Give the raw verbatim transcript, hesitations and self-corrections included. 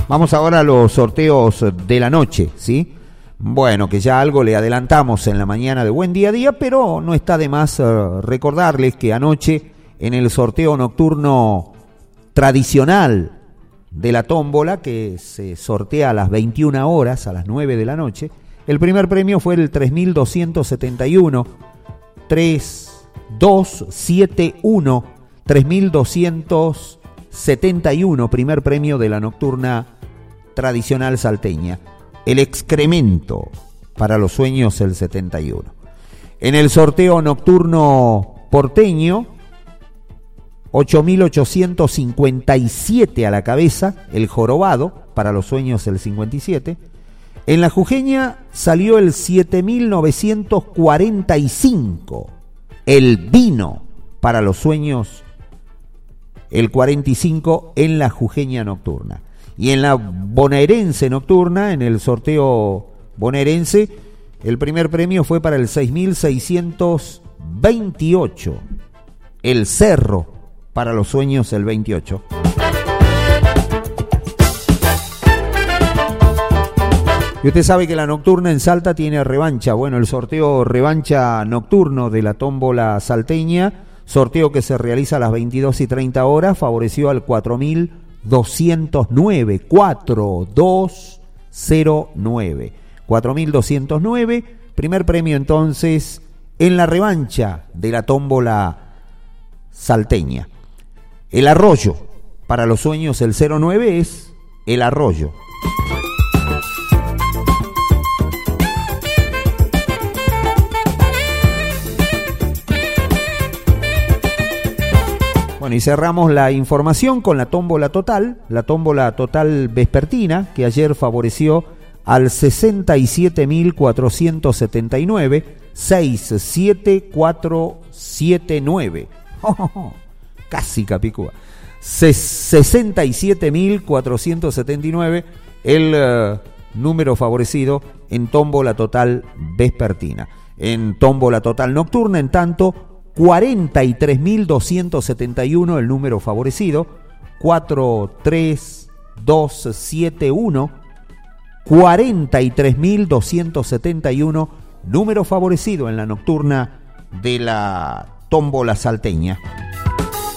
Vamos ahora a los sorteos de la noche, ¿sí? Bueno, que ya algo le adelantamos en la mañana de Buen Día a Día, pero no está de más uh, recordarles que anoche en el sorteo nocturno tradicional de la tómbola, que se sortea a las veintiuna horas, a las nueve de la noche, el primer premio fue el tres mil doscientos setenta y uno, tres dos siete uno, tres mil doscientos setenta y uno, primer premio de la nocturna tradicional salteña. El excremento para los sueños el setenta y uno. En el sorteo nocturno porteño, ocho mil ochocientos cincuenta y siete a la cabeza, el jorobado para los sueños el cincuenta y siete. En la jujeña salió el siete mil novecientos cuarenta y cinco, el vino para los sueños el cuarenta y cinco en la jujeña nocturna. Y en la bonaerense nocturna, en el sorteo bonaerense, el primer premio fue para el seis mil seiscientos veintiocho, el cerro para los sueños el veintiocho. Y usted sabe que la nocturna en Salta tiene revancha. Bueno, el sorteo revancha nocturno de la tómbola salteña, sorteo que se realiza a las veintidós y treinta horas, favoreció al cuatro mil doscientos nueve, cuatro dos cero nueve, cuatro mil doscientos nueve, primer premio entonces en la revancha de la tómbola salteña. El arroyo para los sueños el cero nueve es el arroyo. Bueno, y cerramos la información con la tómbola total, la tómbola total vespertina, que ayer favoreció al sesenta y siete mil cuatrocientos setenta y nueve, seis siete cuatro siete nueve. Oh, oh, oh, casi Capicúa. sesenta y siete mil cuatrocientos setenta y nueve, el uh, número favorecido en tómbola total vespertina. En tómbola total nocturna, en tanto, cuarenta y tres mil doscientos setenta y uno el número favorecido, cuatro tres dos siete uno, cuarenta y tres mil doscientos setenta y uno número favorecido en la nocturna de la tómbola salteña.